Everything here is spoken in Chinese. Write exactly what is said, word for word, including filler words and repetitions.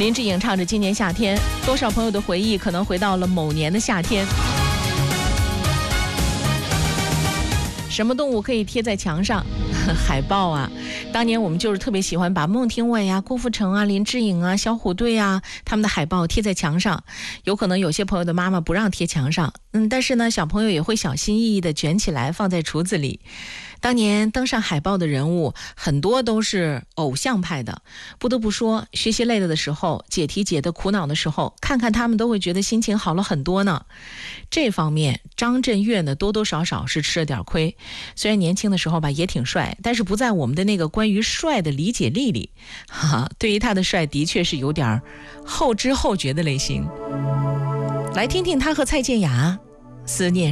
林志颖唱着《今年夏天》，多少朋友的回忆可能回到了某年的夏天。什么动物可以贴在墙上？海报啊！当年我们就是特别喜欢把孟庭苇啊、郭富城啊、林志颖啊、小虎队啊他们的海报贴在墙上。有可能有些朋友的妈妈不让贴墙上，嗯，但是呢，小朋友也会小心翼翼地卷起来放在橱子里。当年登上海报的人物很多都是偶像派的，不得不说，学习累了的时候，解题解得苦恼的时候，看看他们都会觉得心情好了很多呢。这方面张震岳呢多多少少是吃了点亏，虽然年轻的时候吧也挺帅，但是不在我们的那个关于帅的理解力里，哈哈，对于他的帅的确是有点后知后觉的类型。来听听他和蔡健雅思念